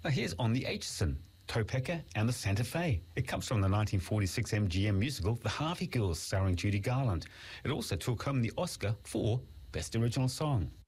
Now here's On the Aitchison, Topeka and the Santa Fe. It comes from the 1946 MGM musical The Harvey Girls, starring Judy Garland. It also took home the Oscar for Best Original Song.